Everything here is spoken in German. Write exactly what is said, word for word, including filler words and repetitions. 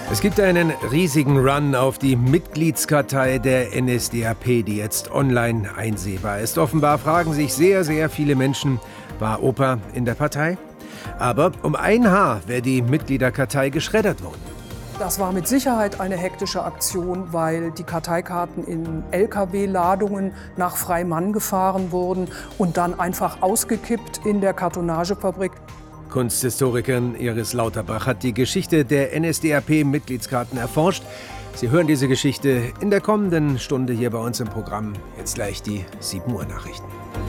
Es gibt einen riesigen Run auf die Mitgliedskartei der N S D A P, die jetzt online einsehbar ist. Offenbar fragen sich sehr, sehr viele Menschen, war Opa in der Partei? Aber um ein Haar wäre die Mitgliederkartei geschreddert worden. Das war mit Sicherheit eine hektische Aktion, weil die Karteikarten in L K W-Ladungen nach Freimann gefahren wurden und dann einfach ausgekippt in der Kartonagefabrik. Kunsthistorikerin Iris Lauterbach hat die Geschichte der N S D A P-Mitgliedskarten erforscht. Sie hören diese Geschichte in der kommenden Stunde hier bei uns im Programm. Jetzt gleich die sieben Uhr Nachrichten.